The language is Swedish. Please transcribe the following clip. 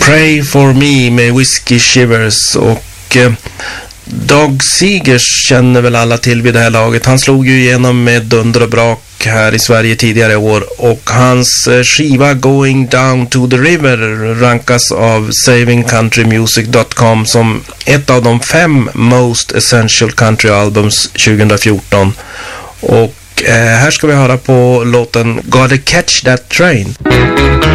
Pray for me med Whiskey Shivers. Och Dog Seegers känner väl alla till vid det här laget. Han slog ju igenom med dunder och brak här i Sverige tidigare år. Och hans skiva Going Down to the River rankas av savingcountrymusic.com som ett av de 5 most essential country albums 2014. Och här ska vi höra på låten Gotta Catch That Train.